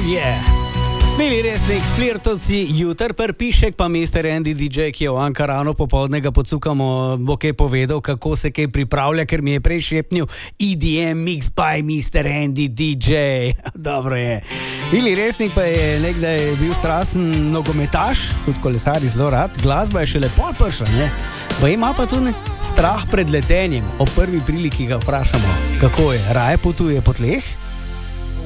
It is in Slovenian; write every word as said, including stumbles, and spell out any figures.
yeah. Bili resnik, flirtovci, jutr prpišek, pa mister Andy D J, ki je v Ankaranu popoldne ga pocukamo, bo kaj povedal, kako se kaj pripravlja, ker mi je prej šepnil E D M mix by mister Andy D J. Dobro je. Bili resnik pa je nekdaj bil strasten nogometaš, tudi kolesari zelo rad, glasba je še lepo prša, ne? Pa ima pa tudi strah pred letenjem. O prvi priliki ga vprašamo, kako je, raje potuje po tleh?